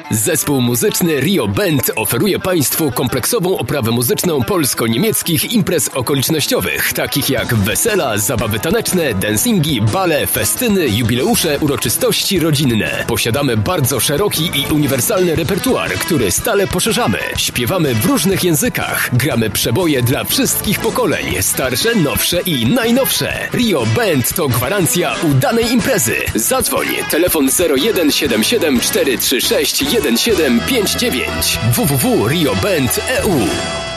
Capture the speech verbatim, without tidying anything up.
Zespół muzyczny Rio Band oferuje Państwu kompleksową oprawę muzyczną polsko-niemieckich imprez okolicznościowych, takich jak wesela, zabawy taneczne, dancingi, bale, festyny, jubileusze, uroczystości rodzinne. Posiadamy bardzo szeroki i uniwersalny repertuar, który stale poszerzamy. Śpiewamy w różnych językach, gramy przeboje dla wszystkich pokoleń, starsze, nowsze i najnowsze. Rio Band to gwarancja udanej imprezy. Zadzwoń, telefon zero jeden siedem siedem cztery trzy sześć jeden siedem pięć dziewięć w w w kropka rio band kropka e u.